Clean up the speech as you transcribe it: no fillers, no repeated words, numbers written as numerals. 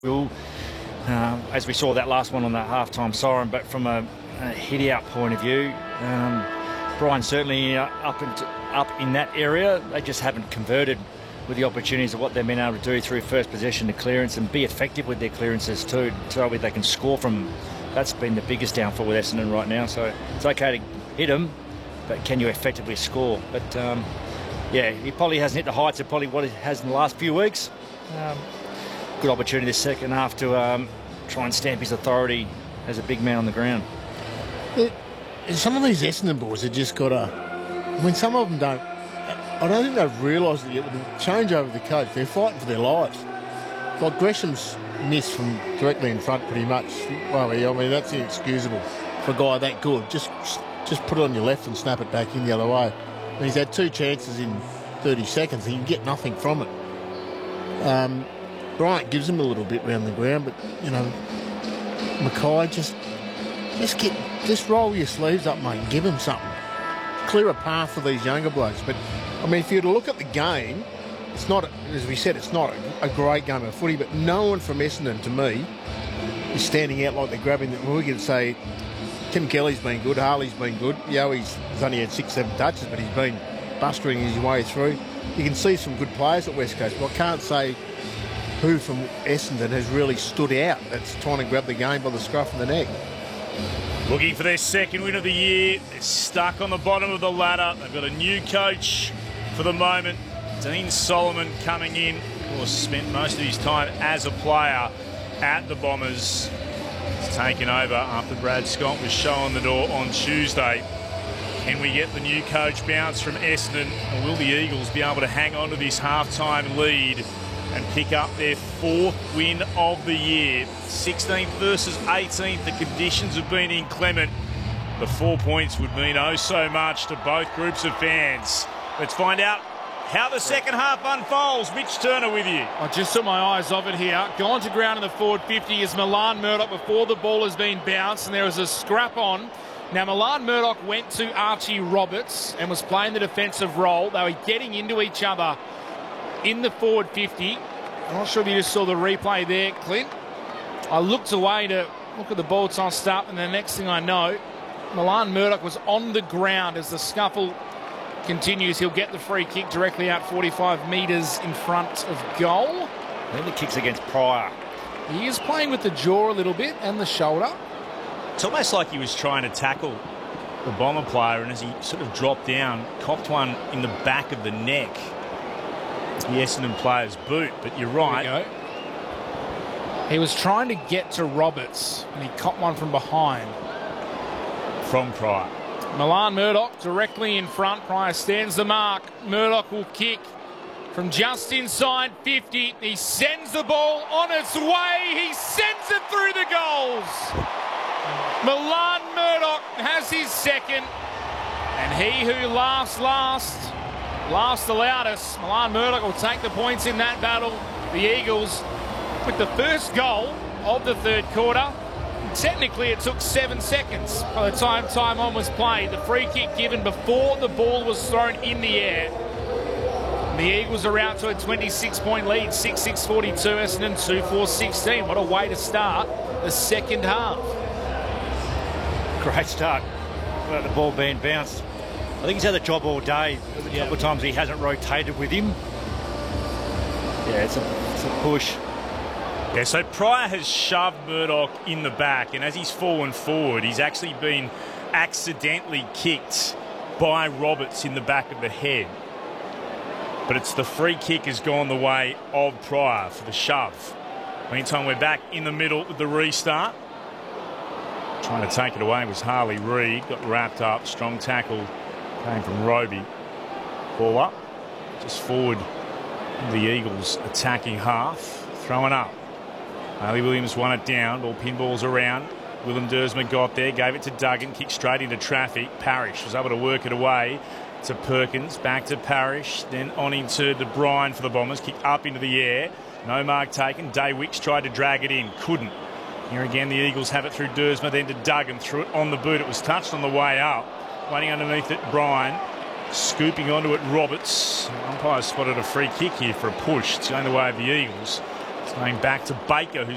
As we saw that last one on that half-time siren, but from a hit-out point of view, Brian certainly up in that area. They just haven't converted with the opportunities of what they've been able to do through first possession to clearance and be effective with their clearances too, so they can score from. That's been the biggest downfall with Essendon right now. So it's okay to hit them, but can you effectively score? But yeah, he probably hasn't hit the heights of probably what he has in the last few weeks. Good opportunity this second half to try and stamp his authority as a big man on the ground. Some of these Essendon boys have just got to... I mean, some of them don't... I don't think they've realised it yet. With the change over the coach, they're fighting for their lives. Like Gresham's missed from directly in front pretty much. Well, I mean, that's inexcusable for a guy that good. Just put it on your left and snap it back in the other way. And he's had 2 chances in 30 seconds. He can get nothing from it. Bryant gives him a little bit round the ground, but, you know, Mackay, just roll your sleeves up, mate, and give him something. Clear a path for these younger blokes. But, I mean, if you were to look at the game, it's not, as we said, it's not a great game of footy, but no one from Essendon, to me, is standing out like they're grabbing them. We can say Tim Kelly's been good, Harley's been good. He's only had 6-7 touches, but he's been bustering his way through. You can see some good players at West Coast, but I can't say who from Essendon has really stood out that's trying to grab the game by the scruff of the neck. Looking for their second win of the year. They're stuck on the bottom of the ladder. They've got a new coach for the moment. Dean Solomon coming in. Of course, spent most of his time as a player at the Bombers. He's taken over after Brad Scott was shown the door on Tuesday. Can we get the new coach bounce from Essendon? Or will the Eagles be able to hang on to this half-time lead and pick up their 4th win of the year? 16th versus 18th. The conditions have been inclement. The 4 points would mean oh so much to both groups of fans. Let's find out how the second half unfolds. Mitch Turner with you. I just took my eyes off it here. Gone to ground in the forward 50 is Milan Murdoch before the ball has been bounced, and there was a scrap on. Now, Milan Murdoch went to Archie Roberts and was playing the defensive role. They were getting into each other in the forward 50. I'm not sure if you just saw the replay there, Clint. I looked away to look at the ball tossed up, and the next thing I know, Milan Murdoch was on the ground as the scuffle continues. He'll get the free kick directly out 45 metres in front of goal. I think the kick's against Pryor. He is playing with the jaw a little bit and the shoulder. It's almost like he was trying to tackle the Bomber player, and as he sort of dropped down, copped one in the back of the neck. The Essendon player's boot, but you're right. He was trying to get to Roberts, and he copped one from behind. From Pryor. Milan Murdoch directly in front. Pryor stands the mark. Murdoch will kick from just inside 50. He sends the ball on its way. He sends it through the goals. Milan Murdoch has his second. And he who laughs the loudest. Milan Murdoch will take the points in that battle. The Eagles with the first goal of the third quarter. Technically, it took 7 seconds by the time time on was played. The free kick given before the ball was thrown in the air. The Eagles are out to a 26-point lead, 6-6-42, Essendon 2-4-16. What a way to start the second half. Great start. The ball being bounced. I think he's had the job all day. A couple of times he hasn't rotated with him. Yeah, it's a push. Yeah, so Pryor has shoved Murdoch in the back, and as he's fallen forward, he's actually been accidentally kicked by Roberts in the back of the head. But it's the free kick has gone the way of Pryor for the shove. Meantime, we're back in the middle with the restart. Trying to take it away was Harley Reid. Got wrapped up. Strong tackle came from Roby. Ball up. Just forward the Eagles attacking half. Throwing up. Harley Williams won it down. Ball pinballs around. Willem Dersma got there. Gave it to Duggan. Kicked straight into traffic. Parrish was able to work it away to Perkins. Back to Parrish. Then on into De Bruyne for the Bombers. Kicked up into the air. No mark taken. Day Wicks tried to drag it in. Couldn't. Here again, the Eagles have it through Dersma, then to Duggan, threw it on the boot. It was touched on the way up. Waiting underneath it, Bryan. Scooping onto it, Roberts. Umpire spotted a free kick here for a push. It's going the way of the Eagles. It's going back to Baker, who's